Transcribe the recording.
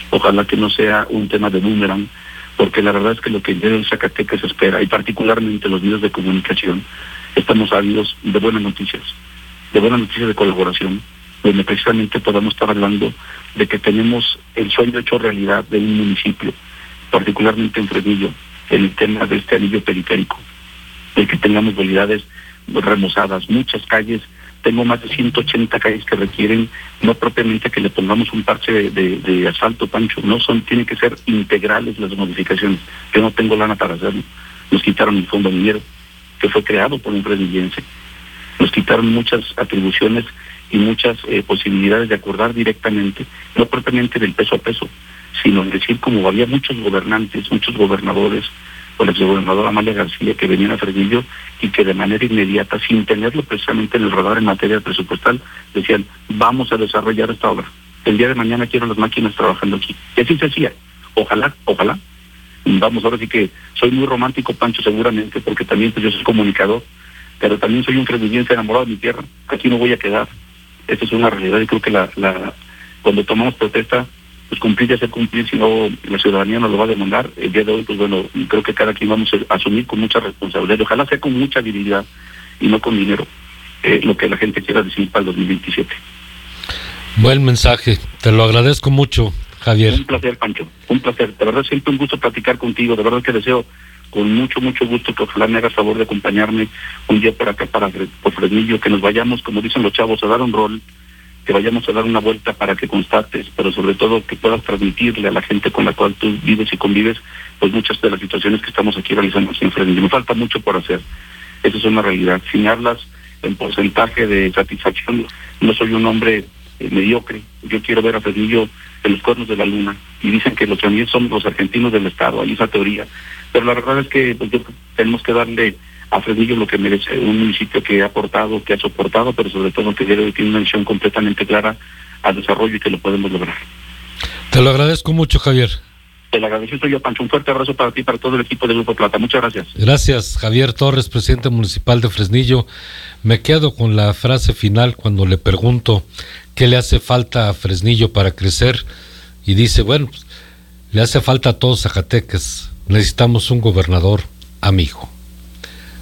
Ojalá que no sea un tema de boomerang, porque la verdad es que lo que en Zacatecas espera, y particularmente los medios de comunicación, estamos ávidos de buenas noticias de colaboración, donde precisamente podamos estar hablando de que tenemos el sueño hecho realidad de un municipio, particularmente en Fresnillo, en el tema de este anillo periférico, de que tengamos vialidades remozadas, muchas calles. Tengo más de 180 calles que requieren no propiamente que le pongamos un parche de asfalto, Pancho, tienen que ser integrales las modificaciones. Yo no tengo lana para hacerlo. Nos quitaron el fondo minero, que fue creado por un fresnillense. Nos quitaron muchas atribuciones y muchas posibilidades de acordar directamente, no propiamente del peso a peso, sino decir, como había muchos gobernantes, muchos gobernadores, o la exgobernadora Amalia García, que venían a Fresnillo y que de manera inmediata, sin tenerlo precisamente en el radar en materia presupuestal, decían, vamos a desarrollar esta obra. El día de mañana quiero las máquinas trabajando aquí. Y así se hacía. Ojalá. Vamos, ahora sí que soy muy romántico, Pancho, seguramente, porque también pues, yo soy comunicador, pero también soy un fresnillense enamorado de mi tierra. Aquí no voy a quedar. Esta es una realidad y creo que cuando tomamos protesta, pues cumplir y hacer cumplir, si no la ciudadanía nos lo va a demandar. El día de hoy, pues bueno, creo que cada quien vamos a asumir con mucha responsabilidad. Ojalá sea con mucha habilidad y no con dinero, lo que la gente quiera decir para el 2027. Buen mensaje, te lo agradezco mucho, Javier. Un placer, Pancho, un placer. De verdad, siempre un gusto platicar contigo. De verdad que deseo con mucho gusto que ojalá me hagas favor de acompañarme un día por acá, por Fresnillo, que nos vayamos, como dicen los chavos, a dar un rol, que vayamos a dar una vuelta para que constates, pero sobre todo que puedas transmitirle a la gente con la cual tú vives y convives, pues muchas de las situaciones que estamos aquí realizando aquí en Fresnillo. Me falta mucho por hacer, esa es una realidad. Si me hablas en porcentaje de satisfacción, no soy un hombre mediocre. Yo quiero ver a Fresnillo en los cuernos de la luna, y dicen que los también son los argentinos del estado, hay esa teoría, pero la verdad es que pues, tenemos que darle a Fresnillo lo que merece, un municipio que ha aportado, que ha soportado, pero sobre todo que tiene una visión completamente clara al desarrollo y que lo podemos lograr. Te lo agradezco mucho, Javier. Te lo agradezco yo, Pancho. Un fuerte abrazo para ti y para todo el equipo de Grupo Plata. Muchas gracias. Gracias, Javier Torres, presidente municipal de Fresnillo. Me quedo con la frase final cuando le pregunto qué le hace falta a Fresnillo para crecer, y dice, bueno, pues, le hace falta a todos Zacatecas, necesitamos un gobernador amigo.